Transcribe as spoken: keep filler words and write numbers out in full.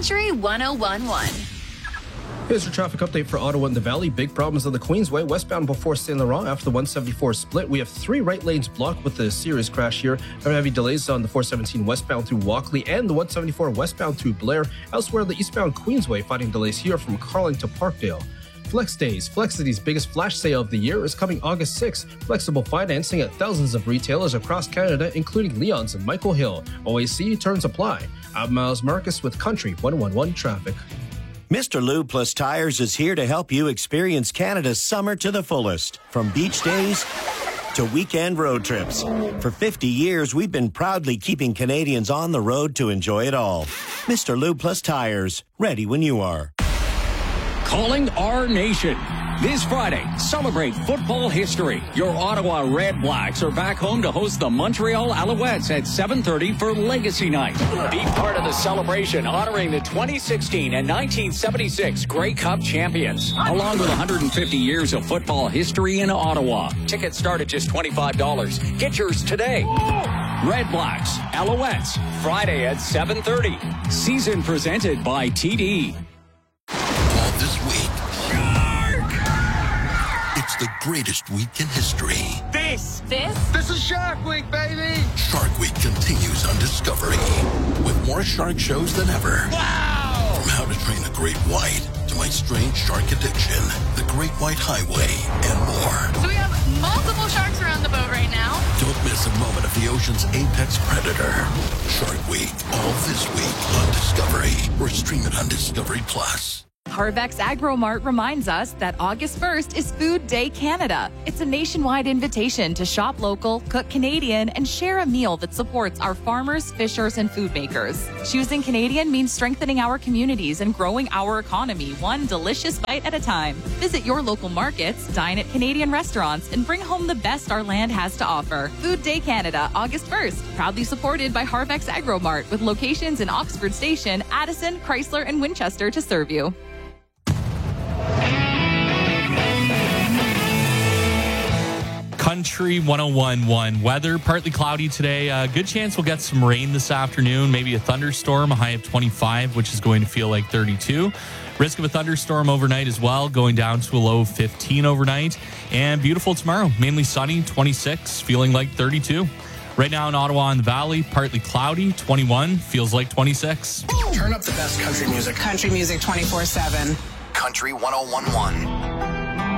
Country one oh one one. Here's your traffic update for Ottawa and the Valley. Big problems on the Queensway, westbound before Saint Laurent after the one seventy-four split. We have three right lanes blocked with a serious crash here. There are heavy delays on the four seventeen westbound through Walkley and the one seventy-four westbound through Blair. Elsewhere, the eastbound Queensway finding delays here from Carling to Parkdale. Flex Days. Flexity's biggest flash sale of the year is coming August sixth. Flexible financing at thousands of retailers across Canada, including Leon's and Michael Hill. O A C terms apply. I'm Miles Marcus with Country one one one Traffic. Mister Lube Plus Tires is here to help you experience Canada's summer to the fullest. From beach days to weekend road trips. For fifty years, we've been proudly keeping Canadians on the road to enjoy it all. Mister Lube Plus Tires, ready when you are. Calling our nation. This Friday, celebrate football history. Your Ottawa Red Blacks are back home to host the Montreal Alouettes at seven thirty for Legacy Night. Be part of the celebration honoring the twenty sixteen and nineteen seventy-six Grey Cup champions, along with one hundred fifty years of football history in Ottawa. Tickets start at just twenty-five dollars. Get yours today. Red Blacks, Alouettes, Friday at seven thirty. Season presented by T D. All this week. It's the greatest week in history. This! This? This is Shark Week, baby! Shark Week continues on Discovery with more shark shows than ever. Wow! From How to Train a Great White to My Strange Shark Addiction, The Great White Highway, and more. So we have multiple sharks around the boat right now. Don't miss a moment of the ocean's apex predator. Shark Week, all this week on Discovery, or stream it on Discovery Plus. Harvex AgroMart reminds us that August first is Food Day Canada. It's a nationwide invitation to shop local, cook Canadian, and share a meal that supports our farmers, fishers, and food makers. Choosing Canadian means strengthening our communities and growing our economy, one delicious bite at a time. Visit your local markets, dine at Canadian restaurants, and bring home the best our land has to offer. Food Day Canada, August first. Proudly supported by Harvex AgroMart, with locations in Oxford Station, Addison, Chrysler, and Winchester to serve you. Country one oh one one weather, partly cloudy today. Uh, good chance we'll get some rain this afternoon, maybe a thunderstorm, a high of twenty-five, which is going to feel like thirty-two. Risk of a thunderstorm overnight as well, going down to a low of fifteen overnight. And beautiful tomorrow, mainly sunny, twenty-six, feeling like thirty-two. Right now in Ottawa and the Valley, partly cloudy, twenty-one, feels like twenty-six. Turn up the best country music. Country music twenty-four seven. Country one oh one one.